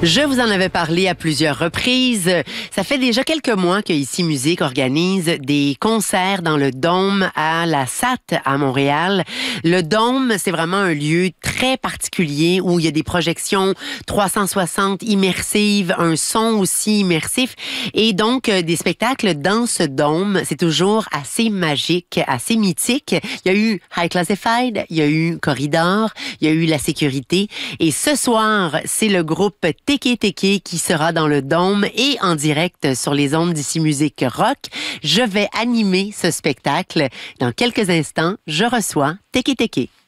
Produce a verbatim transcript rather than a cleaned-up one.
Je vous en avais parlé à plusieurs reprises. Ça fait déjà quelques mois que Ici Musique organise des concerts dans le Dôme à la S A T à Montréal. Le Dôme, c'est vraiment un lieu très particulier où il y a des projections trois cent soixante immersives, un son aussi immersif et donc euh, des spectacles dans ce Dôme. C'est toujours assez magique, assez mythique. Il y a eu High Classified, il y a eu Corridor, il y a eu La Sécurité et ce soir, c'est le groupe Teke Teke qui sera dans le Dôme et en direct sur les ondes d'Ici Musique Rock. Je vais animer ce spectacle. Dans quelques instants, je reçois Teke Teke.